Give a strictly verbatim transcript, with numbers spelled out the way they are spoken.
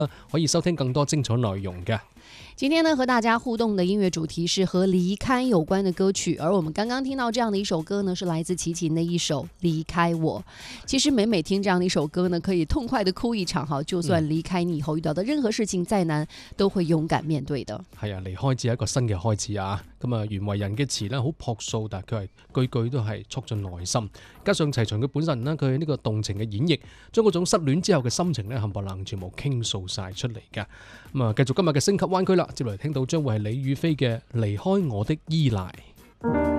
可以收聽更多精彩內容嘅。 今天呢，和大家互動的音樂主題是和離開有關的歌曲，而我們剛剛聽到這樣的一首歌呢，是來自齊秦的一首《離開我》。其實每每聽這樣的一首歌呢，可以痛快的哭一場哈，就算離開你以後遇到的任何事情再難，都會勇敢面對的。 係啊，離開只係一個新嘅開始啊！咁啊，袁惟仁嘅詞呢好樸素，但係佢係句句都係促進內心。加上齊秦佢本身呢，佢呢個動情嘅演繹，將嗰種失戀之後嘅心情呢，冚唪唥全部傾訴晒出嚟㗎。咁啊，繼續今日嘅星級灣區啦，接嚟聽到將會係李宇飛嘅《離開我的依賴》。